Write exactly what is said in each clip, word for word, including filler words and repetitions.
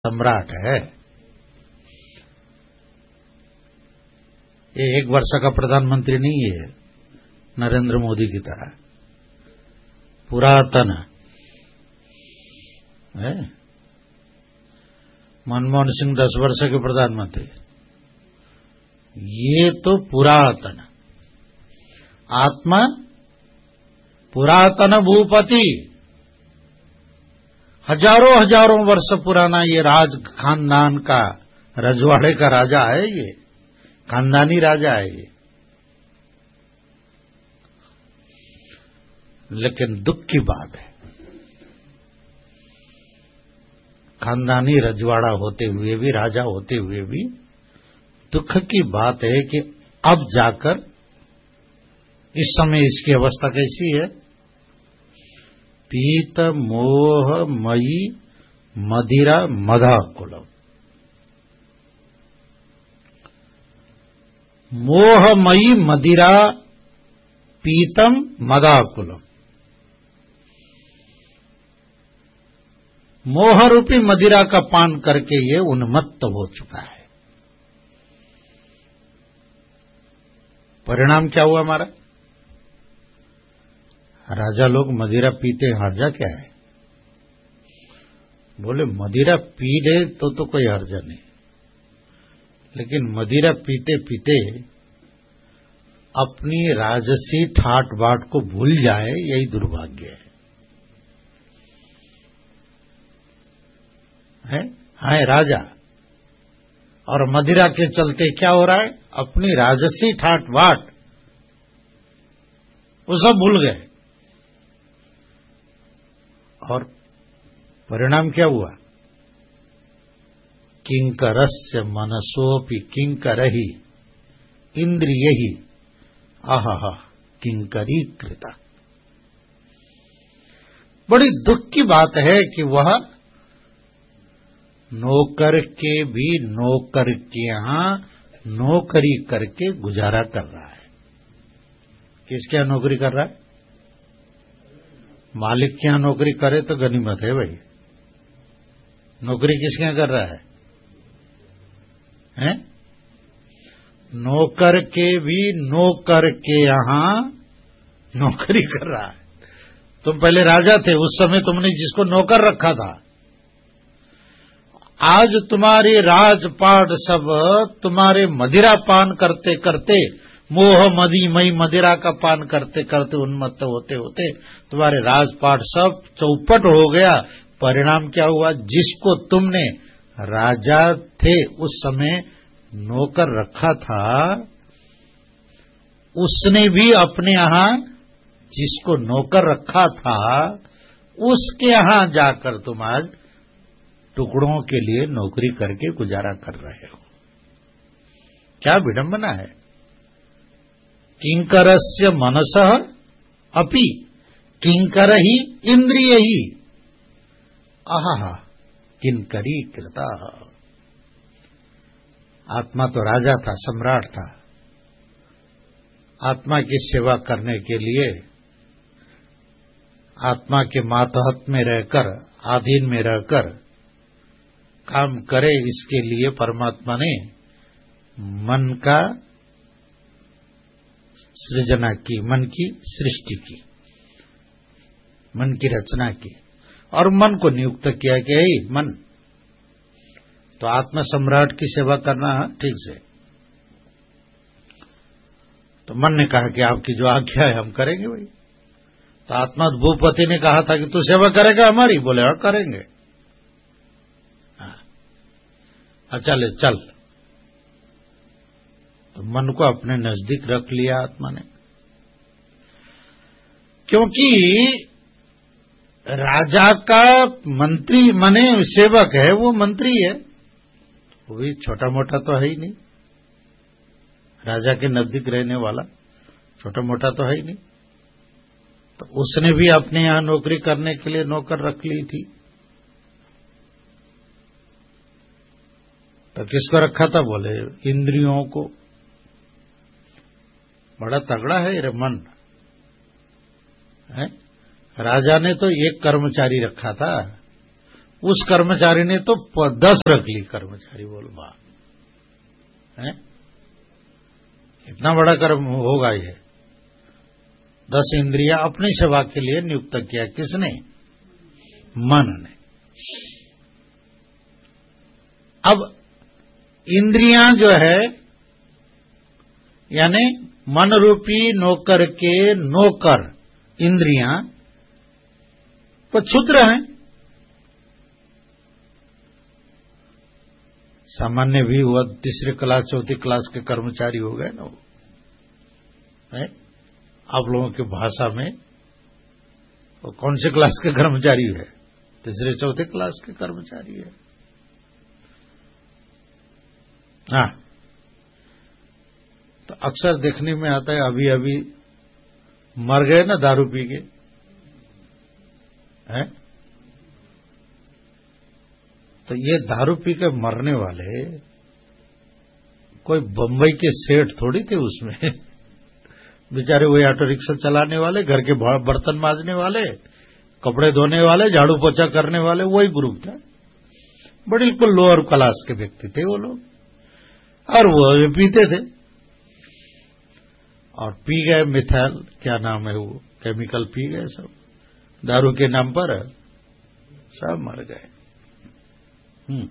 सम्राट है। ये एक वर्ष का प्रधानमंत्री नहीं है नरेंद्र मोदी की तरह, पुरातन है। मनमोहन सिंह दस वर्ष के प्रधानमंत्री, ये तो पुरातन आत्मा, पुरातन भूपति, हजारों हजारों वर्ष पुराना ये राज खानदान का, रजवाड़े का राजा है, ये खानदानी राजा है ये। लेकिन दुख की बात है, खानदानी रजवाड़ा होते हुए भी, राजा होते हुए भी दुख की बात है कि अब जाकर इस समय इसकी अवस्था कैसी है। पीत मोह मयी मदिरा मदाकुलम, मोहमयी मदिरा पीतम मदाकुलम। मोह रूपी मदिरा का पान करके ये उन्मत्त हो चुका है। परिणाम क्या हुआ हमारा? राजा लोग मदिरा पीते, हर्जा क्या है? बोले मदिरा पी ले तो तो कोई हर्जा नहीं, लेकिन मदिरा पीते पीते अपनी राजसी ठाट बाट को भूल जाए, यही दुर्भाग्य है, है? हाँ, राजा और मदिरा के चलते क्या हो रहा है? अपनी राजसी ठाट बाट वो सब भूल गए। और परिणाम क्या हुआ? किंकरस्य मनसोपि किंकरहि इंद्रियहि आहा किंकरी कृता। बड़ी दुख की बात है कि वह नौकर के भी नौकर के यहां नौकरी करके गुजारा कर रहा है। किसके यहां नौकरी कर रहा है? मालिक के यहां नौकरी करे तो गनीमत है भाई। नौकरी किसके यहां कर रहा है? हैं? नौकर के भी नौकर के यहां नौकरी कर रहा है। तुम पहले राजा थे, उस समय तुमने जिसको नौकर रखा था, आज तुम्हारी राजपाट सब तुम्हारे मदिरा पान करते करते, मोह मदी मई मदिरा का पान करते करते, उन्मत्त होते होते तुम्हारे राजपाट सब चौपट हो गया। परिणाम क्या हुआ? जिसको तुमने राजा थे उस समय नौकर रखा था, उसने भी अपने यहां जिसको नौकर रखा था उसके यहां जाकर तुम आज टुकड़ों के लिए नौकरी करके गुजारा कर रहे हो। क्या विडंबना है। किंकरस्य मनसः अपि किंकरहि इंद्रियहि आहा किंकरी कृता। आत्मा तो राजा था, सम्राट था। आत्मा की सेवा करने के लिए, आत्मा के मातहत में रहकर, अधीन में रहकर काम करे, इसके लिए परमात्मा ने मन का सृजना की, मन की सृष्टि की, मन की रचना की और मन को नियुक्त किया कि हे मन, तो आत्मा सम्राट की सेवा करना ठीक से। तो मन ने कहा कि आपकी जो आज्ञा है हम करेंगे भाई। तो आत्मा भूपति ने कहा था कि तू सेवा करेगा हमारी? बोले और करेंगे। अच्छा ले चल। तो मन को अपने नजदीक रख लिया आत्मा ने, क्योंकि राजा का मंत्री माने सेवक है, वो मंत्री है, वो भी छोटा मोटा तो है ही नहीं। राजा के नजदीक रहने वाला छोटा मोटा तो है ही नहीं। तो उसने भी अपने यहां नौकरी करने के लिए नौकर रख ली थी। तो किसको रखा था? बोले इंद्रियों को। बड़ा तगड़ा है ये मन है। राजा ने तो एक कर्मचारी रखा था, उस कर्मचारी ने तो दस रख ली। कर्मचारी बोल वाह, है इतना बड़ा कर्म होगा ये। दस इंद्रियां अपनी सेवा के लिए नियुक्त किया किसने? मन ने। अब इंद्रियां जो है यानी मन रूपी नौकर के नौकर इंद्रियां वो क्षुद्र हैं। सामान्य भी हुआ तीसरी क्लास चौथी क्लास के कर्मचारी हो गए ना वो, है? आप लोगों की भाषा में वो कौन सी क्लास के कर्मचारी है? तीसरे चौथे क्लास के कर्मचारी है। हाँ, तो अक्सर देखने में आता है अभी अभी मर गए ना दारू पी के, हैं? तो ये दारू पी के मरने वाले कोई बंबई के सेठ थोड़ी थे उसमें। बेचारे वही ऑटो रिक्शा चलाने वाले, घर के बर्तन मांजने वाले, कपड़े धोने वाले, झाड़ू पोछा करने वाले, वही ग्रुप था। बिल्कुल लोअर क्लास के व्यक्ति थे वो लोग, और वो पीते थे और पी गए मिथाइल, क्या नाम है वो केमिकल, पी गए सब दारू के नाम पर, सब मर गए। हम्म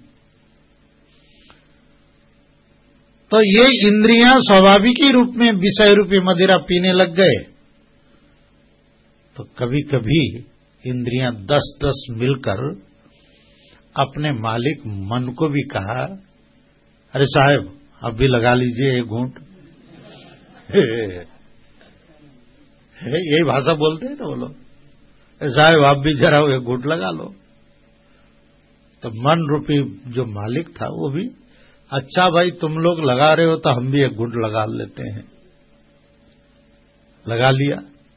तो ये इंद्रियां स्वाभाविक ही रूप में विषय रूपी मदिरा पीने लग गए। तो कभी कभी इंद्रियां दस दस मिलकर अपने मालिक मन को भी कहा, अरे साहब आप भी लगा लीजिए एक घूंट। यही भाषा बोलते हैं ना वो लोग, साहब आप भी जरा एक घूंट लगा लो। तो मन रूपी जो मालिक था वो भी, अच्छा भाई तुम लोग लगा रहे हो तो हम भी एक घूंट लगा लेते हैं। लगा लिया।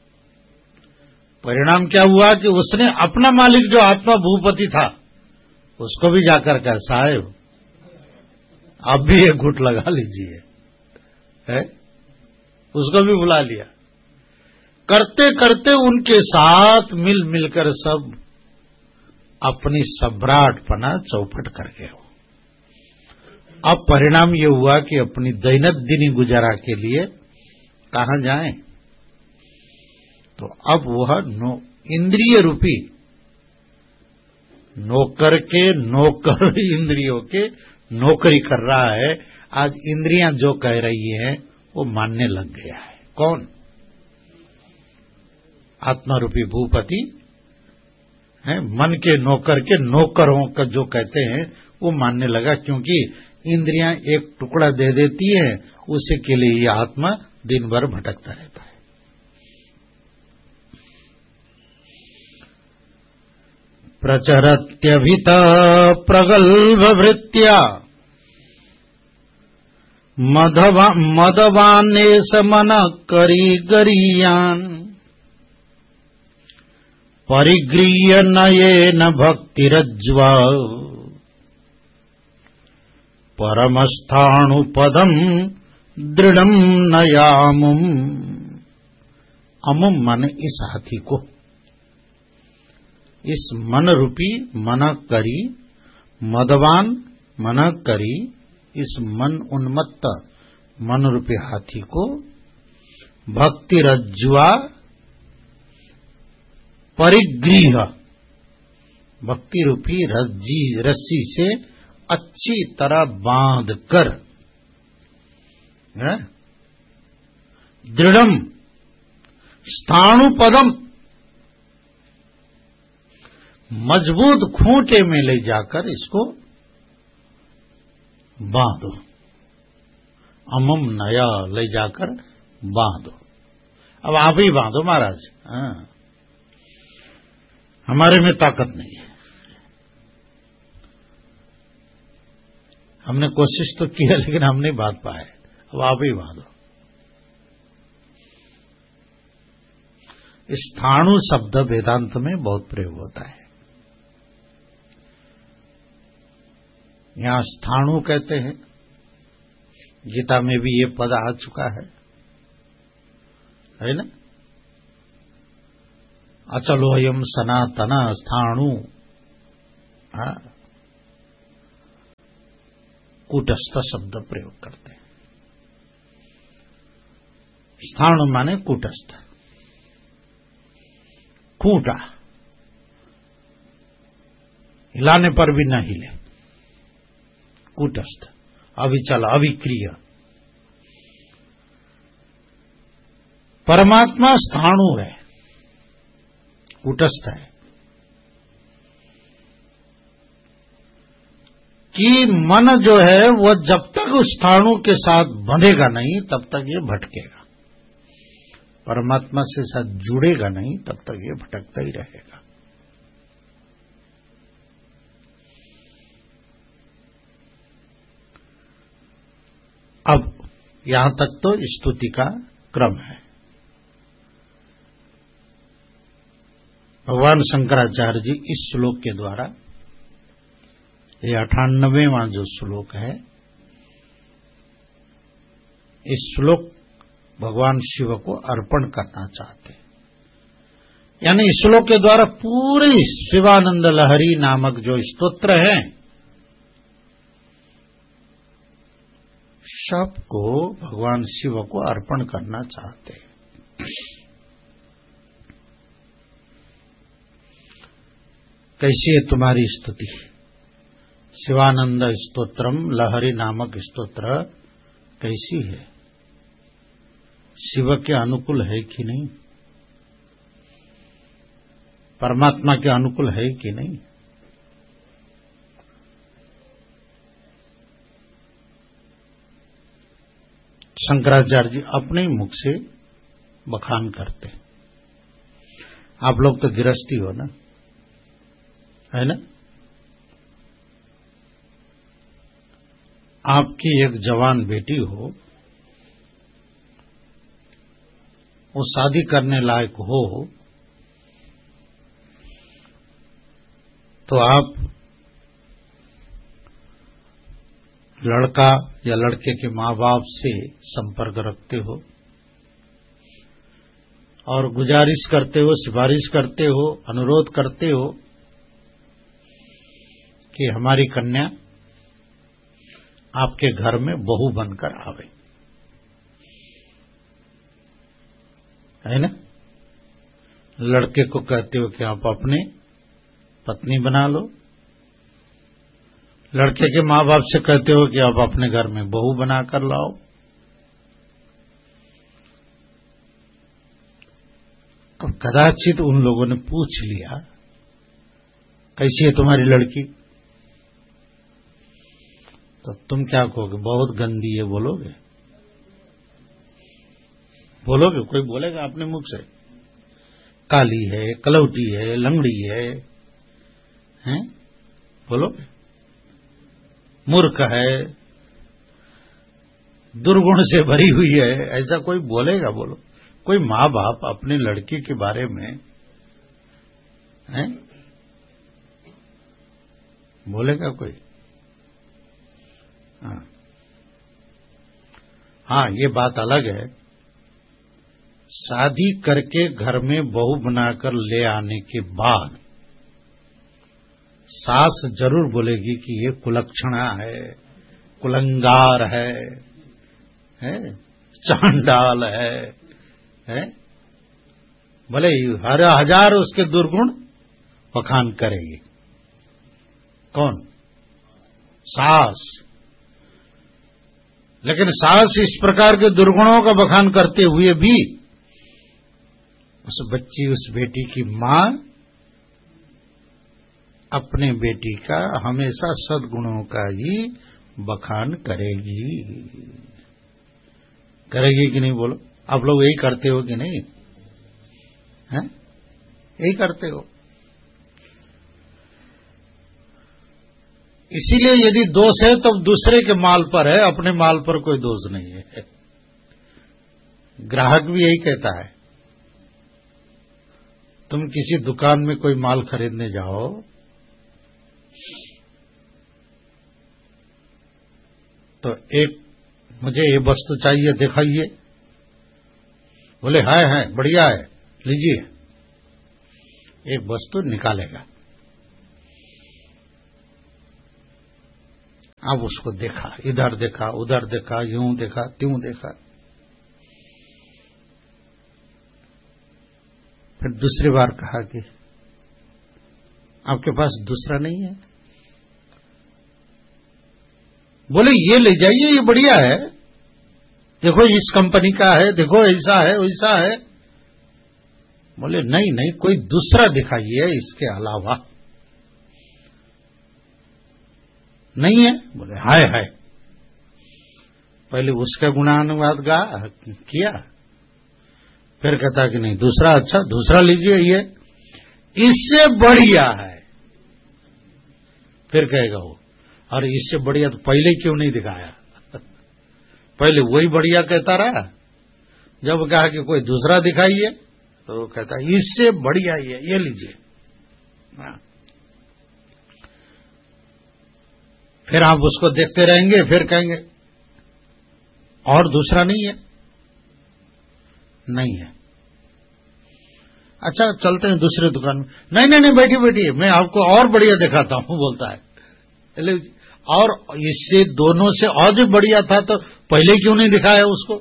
परिणाम क्या हुआ कि उसने अपना मालिक जो आत्मा भूपति था उसको भी जाकर कहा, साहब आप भी एक घूंट लगा लीजिए, है? उसको भी बुला लिया। करते करते उनके साथ मिल मिलकर सब अपनी सम्राटपना चौपट कर गए हो। अब परिणाम ये हुआ कि अपनी दैनंदिनी गुजारा के लिए कहां जाएं? तो अब वह नो इंद्रिय रूपी नौकर के नौकर इंद्रियों के नौकरी कर रहा है। आज इंद्रियां जो कह रही हैं वो मानने लग गया है। कौन? आत्मा रूपी भूपति है, मन के नौकर के नौकरों का जो कहते हैं वो मानने लगा, क्योंकि इंद्रियां एक टुकड़ा दे देती है, उसी के लिए ये आत्मा दिन भर भटकता रहता है। प्रचरत्यभित प्रगल्भ भृत्या मधवा मदवाने समन करी गरीयान परिगृह्य नयेन भक्तिरज्वा परमस्थाणुपदम दृढ़म नयामुम। अमुम मन इस हाथी को, इस मन रूपी मन करी, मदवान मन करी, इस मन उन्मत्त मन रूपी हाथी को भक्ति रज्जुआ परिगृह, भक्ति रूपी रज्जी रस्सी से अच्छी तरह बांध कर, दृढ़म स्थाणुपदम, मजबूत खूंटे में ले जाकर इसको बांधो। अमुम नया ले जाकर बांधो। अब आप ही बांधो महाराज, हाँ, हमारे में ताकत नहीं है। हमने कोशिश तो की है लेकिन हम नहीं बांध पाए, अब आप ही बांधो। स्थाणु शब्द वेदांत में बहुत प्रयोग होता है। यहां स्थाणु कहते हैं, गीता में भी ये पद आ चुका है, है ना? अचलोयम सनातन स्थाणु हाँ, कूटस्थ शब्द प्रयोग करते हैं। स्थाणु माने कूटस्थ, कूटा, हिलाने पर भी न हिले, कूटस्थ, अविचल, अविक्रिय। परमात्मा स्थाणु है, कूटस्थ है, कि मन जो है वह जब तक उस स्थाणु के साथ बंधेगा नहीं तब तक ये भटकेगा, परमात्मा से साथ जुड़ेगा नहीं तब तक ये भटकता ही रहेगा। अब यहां तक तो स्तुति का क्रम है। भगवान शंकराचार्य जी इस श्लोक के द्वारा, ये अठानवेवां जो श्लोक है, इस श्लोक भगवान शिव को अर्पण करना चाहते हैं। यानी इस श्लोक के द्वारा पूरी शिवानंद लहरी नामक जो स्तोत्र है सबको भगवान शिव को अर्पण करना चाहते हैं। कैसी है तुम्हारी स्तुति? शिवानंद स्तोत्रम लहरी नामक स्तोत्र कैसी है? शिव के अनुकूल है कि नहीं? परमात्मा के अनुकूल है कि नहीं? शंकराचार्य जी अपने ही मुख से बखान करते हैं। आप लोग तो गृहस्थी हो ना, है ना? आपकी एक जवान बेटी हो, वो शादी करने लायक हो, तो आप लड़का या लड़के के मां बाप से संपर्क रखते हो और गुजारिश करते हो, सिफारिश करते हो, अनुरोध करते हो कि हमारी कन्या आपके घर में बहू बनकर आवे, है ना? लड़के को कहते हो कि आप अपने पत्नी बना लो, लड़के के मां बाप से कहते हो कि आप अपने घर में बहू बनाकर लाओ। अब कदाचित उन लोगों ने पूछ लिया, कैसी है तुम्हारी लड़की? तो तुम क्या कहोगे? बहुत गंदी है बोलोगे? बोलोगे? कोई बोलेगा अपने मुख से? काली है, कलौटी है, लंगड़ी है, हैं? बोलोगे? मूर्ख है, दुर्गुण से भरी हुई है, ऐसा कोई बोलेगा? बोलो, कोई माँ बाप अपने लड़की के बारे में हैं बोलेगा कोई? हाँ, हाँ, ये बात अलग है। शादी करके घर में बहू बनाकर ले आने के बाद सास जरूर बोलेगी कि ये कुलक्षणा है, कुलंगार है, है चांडाल है, है? भले हर हजार उसके दुर्गुण बखान करेगी। कौन? सास। लेकिन सास इस प्रकार के दुर्गुणों का बखान करते हुए भी उस बच्ची, उस बेटी की मां अपने बेटी का हमेशा सद्गुणों का ही बखान करेगी। करेगी कि नहीं? बोलो, आप लोग यही करते हो कि नहीं? हैं? यही करते हो। इसीलिए यदि दोष है तो दूसरे के माल पर है, अपने माल पर कोई दोष नहीं है। ग्राहक भी यही कहता है। तुम किसी दुकान में कोई माल खरीदने जाओ, तो एक मुझे ये वस्तु चाहिए, दिखाइए। बोले है है बढ़िया है, लीजिए। एक वस्तु निकालेगा, अब उसको देखा, इधर देखा, उधर देखा, यूं देखा, त्यों देखा। फिर दूसरी बार कहा कि आपके पास दूसरा नहीं है? बोले ये ले जाइए, ये बढ़िया है, देखो इस कंपनी का है, देखो ऐसा है वैसा है। बोले नहीं नहीं, कोई दूसरा दिखाइए इसके अलावा। नहीं है? बोले हाय हाय। पहले उसका गुणानुवाद गा किया, फिर कहता कि नहीं दूसरा अच्छा, दूसरा लीजिए, ये इससे बढ़िया है। फिर कहेगा वो, और इससे बढ़िया तो पहले क्यों नहीं दिखाया? पहले वही बढ़िया कहता रहा, जब कहा कि कोई दूसरा दिखाइए तो वो कहता इससे बढ़िया ये ये लीजिए। फिर आप उसको देखते रहेंगे, फिर कहेंगे और दूसरा नहीं है? नहीं है। अच्छा चलते हैं दूसरे दुकान में। नहीं नहीं नहीं, बैठिए बैठिए, मैं आपको और बढ़िया दिखाता हूं, बोलता है। और इससे दोनों से और भी बढ़िया था तो पहले क्यों नहीं दिखाया उसको?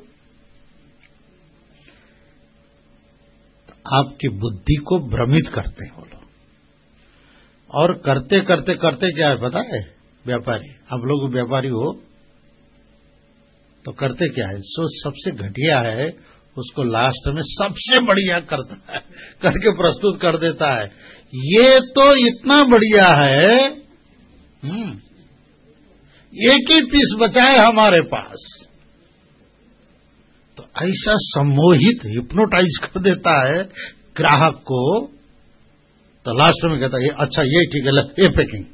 तो आपकी बुद्धि को भ्रमित करते हैं वो लोग, और करते करते करते क्या है पता है? व्यापारी, आप लोग व्यापारी हो तो करते क्या है? सो सबसे घटिया है उसको लास्ट में सबसे बढ़िया करता है, करके प्रस्तुत कर देता है। ये तो इतना बढ़िया है, हम्म, एक ही पीस बचा है हमारे पास। तो ऐसा सम्मोहित, हिप्नोटाइज कर देता है ग्राहक को। तो लास्ट में कहता है अच्छा ये ठीक है, ये पैकिंग।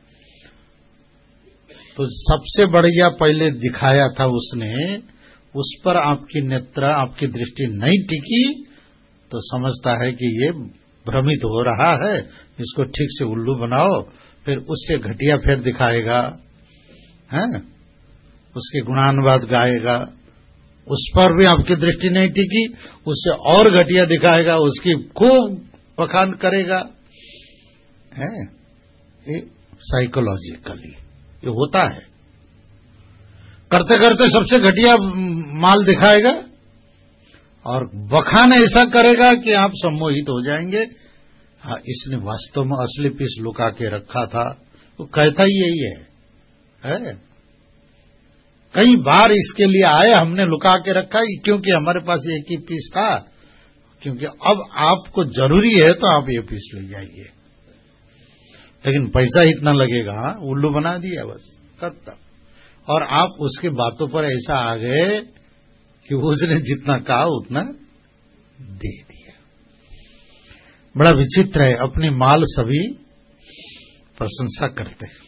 तो सबसे बढ़िया पहले दिखाया था उसने, उस पर आपकी नेत्र, आपकी दृष्टि नहीं टिकी तो समझता है कि ये भ्रमित हो रहा है, इसको ठीक से उल्लू बनाओ। फिर उससे घटिया फिर दिखाएगा, हैं? उसके गुणानुवाद गाएगा, उस पर भी आपकी दृष्टि नहीं टिकी, उससे और घटिया दिखाएगा, उसकी खूब बखान करेगा। है ये साइकोलॉजिकली ये होता है। करते करते सबसे घटिया माल दिखाएगा और बखान ऐसा करेगा कि आप सम्मोहित हो जाएंगे। हाँ, इसने वास्तव में असली पीस लुका के रखा था, तो कहता ही यही है, है? कई बार इसके लिए आए, हमने लुका के रखा क्योंकि हमारे पास एक ही पीस था, क्योंकि अब आपको जरूरी है तो आप ये पीस ले जाइए, लेकिन पैसा इतना लगेगा, उल्लू बना दिया बस खत्म। और आप उसकी बातों पर ऐसा आ गए कि उसने जितना कहा उतना दे दिया। बड़ा विचित्र है, अपनी माल सभी प्रशंसा करते हैं।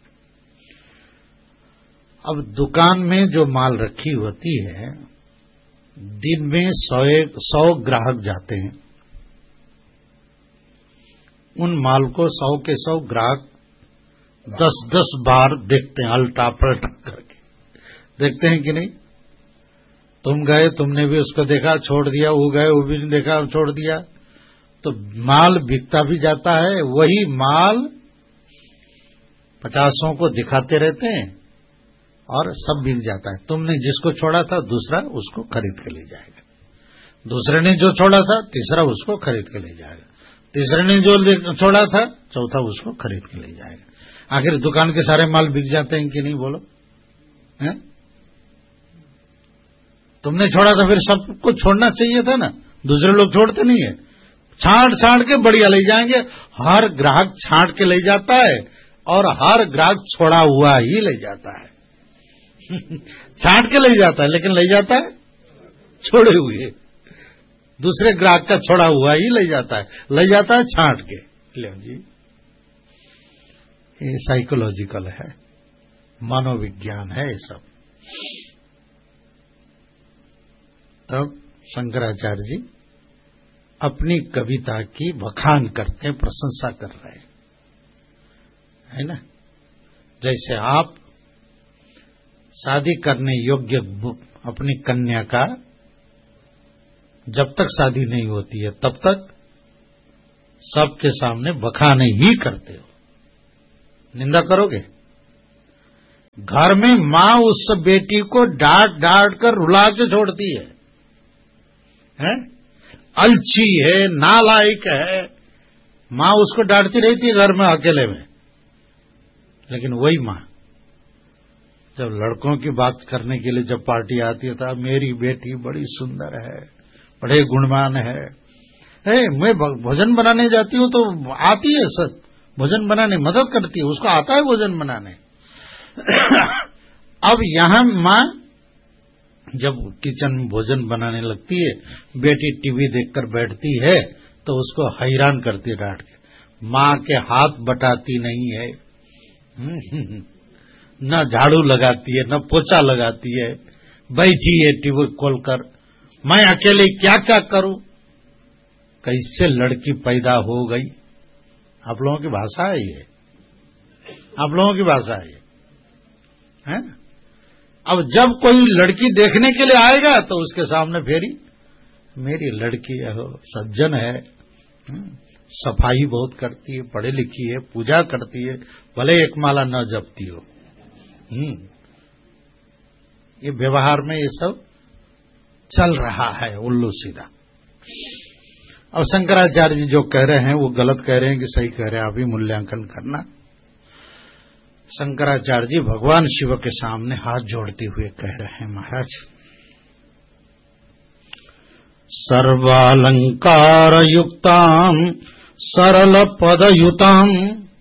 अब दुकान में जो माल रखी होती है, दिन में सौ सौ ग्राहक जाते हैं, उन माल को सौ के सौ ग्राहक दस दस बार देखते हैं, अल्टा पलटा करके देखते हैं कि नहीं? तुम गए, तुमने भी उसको देखा, छोड़ दिया, वो गए, वो भी नहीं देखा, छोड़ दिया। तो माल बिकता भी जाता है, वही माल पचासों को दिखाते रहते हैं और सब बिक जाता है। तुमने जिसको छोड़ा था दूसरा उसको खरीद के ले जाएगा, दूसरे ने जो छोड़ा था तीसरा उसको खरीद के ले जाएगा, तीसरे ने जो छोड़ा था चौथा उसको खरीद के ले जाएगा। आखिर दुकान के सारे माल बिक जाते हैं कि नहीं? बोलो, हैं? तुमने छोड़ा था फिर सबको छोड़ना चाहिए था ना, दूसरे लोग छोड़ते नहीं है, छांट छांट के बढ़िया ले जाएंगे। हर ग्राहक छांट के ले जाता है और हर ग्राहक छोड़ा हुआ ही ले जाता है। छांट के ले जाता है लेकिन ले जाता है छोड़े हुए, दूसरे ग्राहक का छोड़ा हुआ ही ले जाता है, ले जाता है छांट के। ले जी, ये साइकोलॉजिकल है, मनोविज्ञान है ये सब। तब शंकराचार्य जी अपनी कविता की बखान करते हैं, प्रशंसा कर रहे हैं, है ना? जैसे आप शादी करने योग्य अपनी कन्या का जब तक शादी नहीं होती है तब तक सबके सामने बखाने ही करते हो, निंदा करोगे। घर में माँ उस बेटी को डांट डांट कर रुला के छोड़ती है, हैं? अलची है, नालायक है, माँ उसको डांटती रहती है घर में अकेले में। लेकिन वही माँ जब लड़कों की बात करने के लिए जब पार्टी आती है तो मेरी बेटी बड़ी सुंदर है, बड़े गुणवान है, है मैं भोजन बनाने जाती हूँ तो आती है सब भोजन बनाने मदद करती है, उसको आता है भोजन बनाने। अब यहां माँ जब किचन में भोजन बनाने लगती है, बेटी टीवी देखकर बैठती है तो उसको हैरान करती है डांट के। माँ के हाथ बटाती नहीं है, न झाड़ू लगाती है, न पोछा लगाती है, बैठी है टीवी खोलकर, मैं अकेले क्या क्या करूं। कैसे लड़की पैदा हो गई, आप लोगों की भाषा है ये, आप लोगों की भाषा है ये, है? अब जब कोई लड़की देखने के लिए आएगा तो उसके सामने फेरी, मेरी लड़की है, सज्जन है, सफाई बहुत करती है, पढ़ी लिखी है, पूजा करती है, भले एक माला न जपती हो। ये व्यवहार में ये सब चल रहा है उल्लू सीधा। अब शंकराचार्य जी जो कह रहे हैं वो गलत कह रहे हैं कि सही कह रहे हैं, आप ही मूल्यांकन करना। शंकराचार्य जी भगवान शिव के सामने हाथ जोड़ते हुए कह रहे हैं, महाराज सर्वालंकार युक्ताम सरल पदयुताम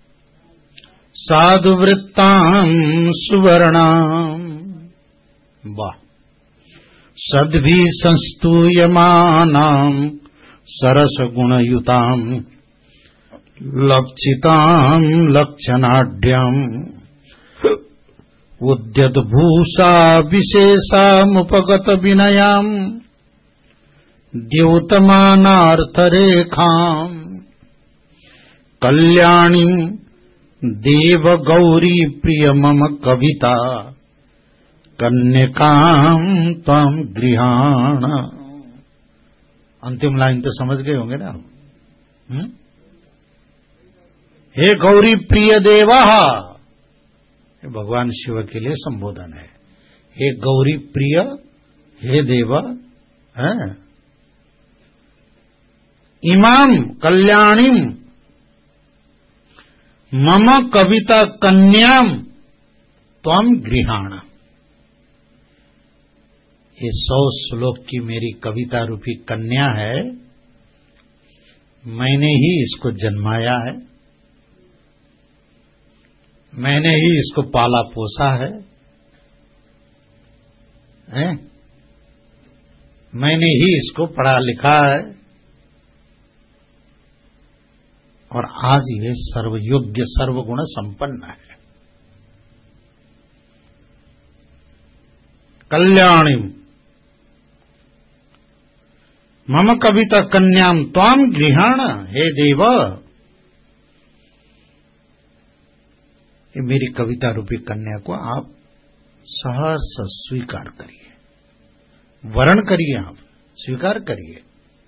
साधुवृत्ताम सुवर्णाम, वाह, सद्भि संस्तूयमानाम सरस गुणयुताम लक्षिताम लक्षणाढ्यम उद्यद्भूषा विशेषामुपगत विनयाम द्योतमानार्थरेखाम कल्याणीं देव गौरी प्रिय मम कविता कन्यकाम त्वं गृहाण। अंतिम लाइन तो समझ गए होंगे ना आप? हे गौरी प्रिय देवा, भगवान शिव के लिए संबोधन है। हे गौरी प्रिय, हे देव, है इमाम कल्याणीम मम कविता कन्याम त्वं गृहाण। ये सौ श्लोक की मेरी कविता रूपी कन्या है, मैंने ही इसको जन्माया है, मैंने ही इसको पाला पोसा है, हैं? मैंने ही इसको पढ़ा लिखा है, और आज ये सर्वयोग्य सर्वगुण संपन्न है। कल्याणीम मम कविता कन्याम त्वाम गृहाण, हे देव, ये मेरी कविता रूपी कन्या को आप सहर्ष स्वीकार करिए, वरण करिए, आप स्वीकार करिए।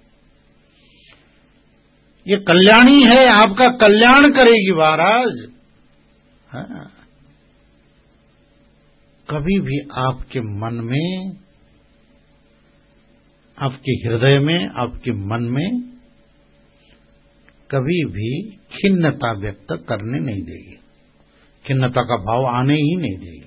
ये कल्याणी है, आपका कल्याण करेगी महाराज। हाँ। कभी भी आपके मन में, आपके हृदय में, आपके मन में कभी भी खिन्नता व्यक्त करने नहीं देगी, खिन्नता का भाव आने ही नहीं देगी।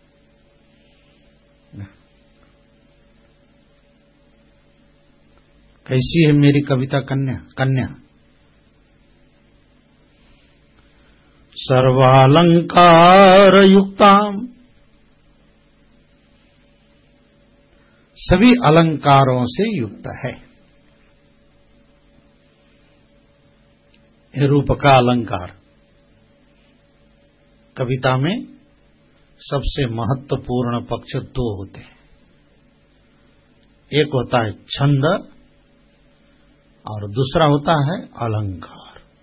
कैसी है मेरी कविता कन्या कन्या सर्वालंकार युक्ताम, सभी अलंकारों से युक्त है। रूप का अलंकार कविता में सबसे महत्वपूर्ण पक्ष दो होते हैं। एक होता है छंद और दूसरा होता है अलंकार।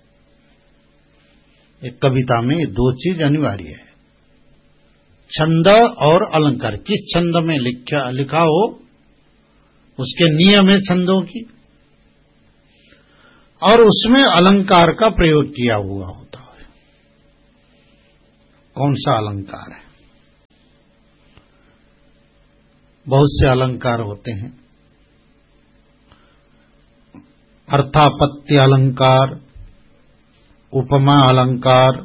एक कविता में दो चीज अनिवार्य है, छंद और अलंकार। किस छंद में लिखा लिखा हो उसके नियम है छंदों की, और उसमें अलंकार का प्रयोग किया हुआ होता है। कौन सा अलंकार है? बहुत से अलंकार होते हैं। अर्थापत्ति अलंकार, उपमा अलंकार,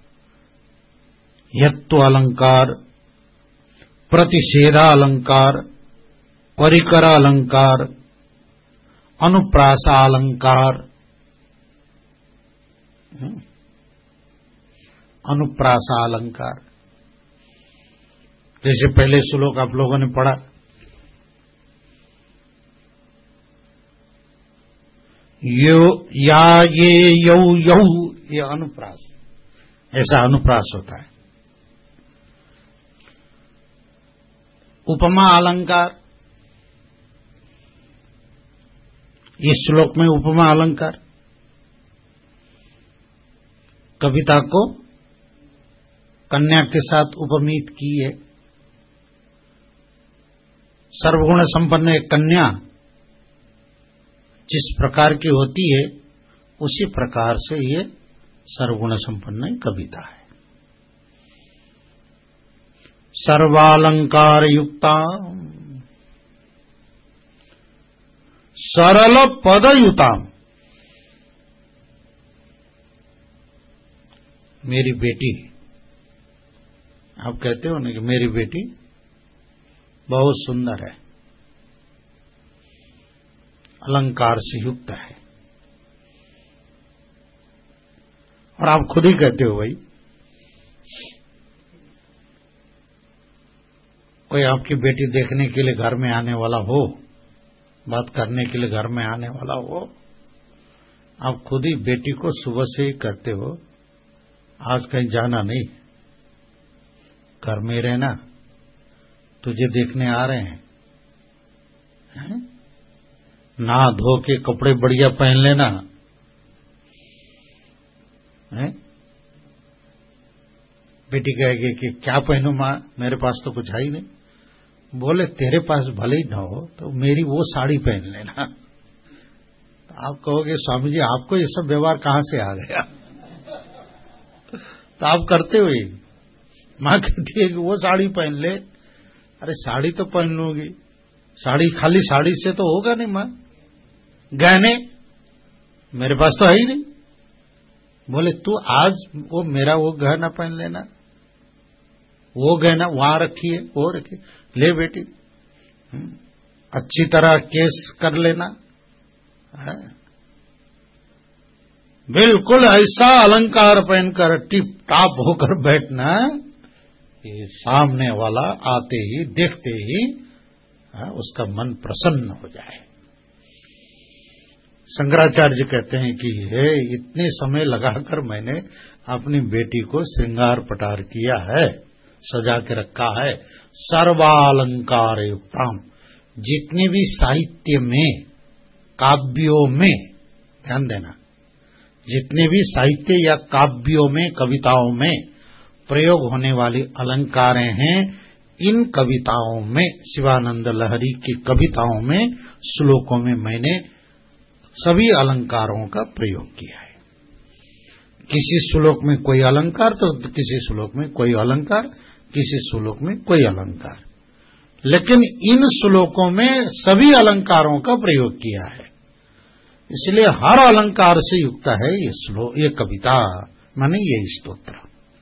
यत्व अलंकार, प्रतिषेधा अलंकार, परिकर अलंकार, अनुप्रासा अलंकार। अनुप्रासा अलंकार जैसे पहले श्लोक आप लोगों ने पढ़ा, यो या ये यौ यौ, ये अनुप्रास, ऐसा अनुप्रास होता है। उपमा अलंकार, इस श्लोक में उपमा अलंकार कविता को कन्या के साथ उपमित की है। सर्वगुण संपन्न एक कन्या जिस प्रकार की होती है उसी प्रकार से ये सर्वगुण संपन्न कविता है। सर्वालंकार युक्ता सरल पदयुता, मेरी बेटी, आप कहते हो ना कि मेरी बेटी बहुत सुंदर है, अलंकार से युक्त है, और आप खुद ही कहते हो भाई, कोई आपकी बेटी देखने के लिए घर में आने वाला हो, बात करने के लिए घर में आने वाला हो, आप खुद ही बेटी को सुबह से ही कहते हो आज कहीं जाना नहीं, घर में रहना, तुझे देखने आ रहे हैं, है? नहा धो के कपड़े बढ़िया पहन लेना है? बेटी कहेगी कि क्या पहनूं मां, मेरे पास तो कुछ है ही नहीं। बोले तेरे पास भले ही ना हो तो मेरी वो साड़ी पहन लेना। तो आप कहोगे स्वामी जी आपको ये सब व्यवहार कहां से आ गया? तो आप करते हो ये। मां कहती है कि वो साड़ी पहन ले। अरे साड़ी तो पहन लूंगी, साड़ी खाली साड़ी से तो होगा नहीं मां। गहने मेरे पास तो है ही नहीं। बोले तू आज वो मेरा वो गहना पहन लेना, वो गहना वहां रखी है, वो रखी, ले बेटी, अच्छी तरह केस कर लेना है? बिल्कुल ऐसा अलंकार पहनकर टिप टाप होकर बैठना कि सामने वाला आते ही देखते ही है, उसका मन प्रसन्न हो जाए। शंकराचार्य कहते हैं कि हे इतने समय लगाकर मैंने अपनी बेटी को श्रृंगार पटार किया है, सजा के रखा है। सर्वालंकार युक्ताम, जितने भी साहित्य में, काव्यों में, ध्यान देना, जितने भी साहित्य या काव्यों में, कविताओं में प्रयोग होने वाली अलंकारें हैं, इन कविताओं में, शिवानंद लहरी की कविताओं में, श्लोकों में मैंने सभी अलंकारों का प्रयोग किया है। किसी श्लोक में कोई अलंकार तो किसी श्लोक में कोई अलंकार, किसी श्लोक में कोई अलंकार, लेकिन इन श्लोकों में सभी अलंकारों का प्रयोग किया है। इसलिए हर अलंकार से युक्त है ये श्लोक, ये कविता, माने ये स्तोत्र।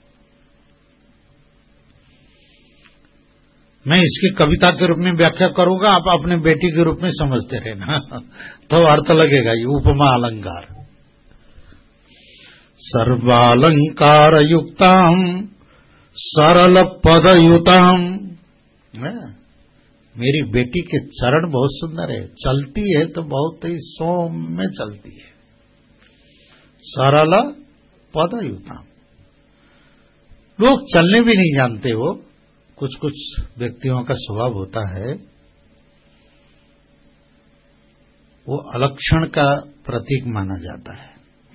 मैं इसकी कविता के रूप में व्याख्या करूंगा, आप अपने बेटी के रूप में समझते रहना तो अर्थ लगेगा। ये उपमा अलंकार। सर्वालंकार युक्ताम सरल पदयुताम, मेरी बेटी के चरण बहुत सुंदर है, चलती है तो बहुत ही सौम्य चलती है। सरल पदयुताम, लोग चलने भी नहीं जानते। वो कुछ कुछ व्यक्तियों का स्वभाव होता है, वो अलक्षण का प्रतीक माना जाता है।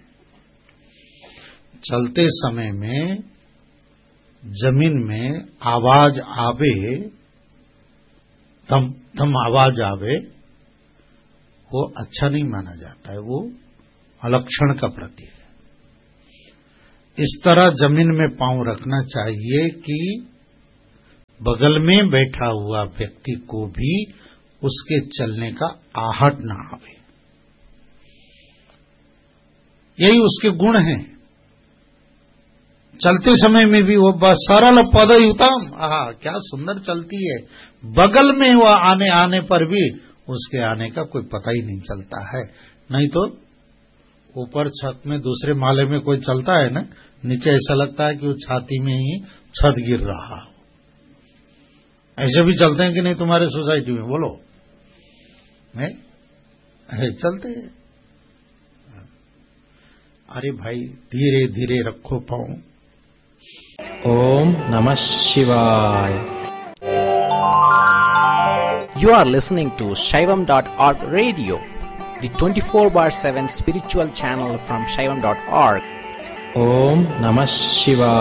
चलते समय में जमीन में आवाज आवे, थम थम आवाज आवे, वो अच्छा नहीं माना जाता है, वो अलक्षण का प्रतीक है। इस तरह जमीन में पांव रखना चाहिए कि बगल में बैठा हुआ व्यक्ति को भी उसके चलने का आहट ना आवे। यही उसके गुण हैं। चलते समय में भी वो बस सरल पदयुतम, आहा क्या सुंदर चलती है। बगल में वह आने आने पर भी उसके आने का कोई पता ही नहीं चलता है। नहीं तो ऊपर छत में दूसरे माले में कोई चलता है ना, नीचे ऐसा लगता है कि वो छाती में ही छत गिर रहा हो। ऐसे भी चलते हैं कि नहीं तुम्हारे सोसाइटी में? बोलो, है? अरे चलते हैं। अरे भाई धीरे धीरे रखो पाँव। ओम नमः शिवाय। You are listening to Shaivam dot org radio, the twenty-four bar seven spiritual channel from Shaivam dot org. Om Namah Shivaya.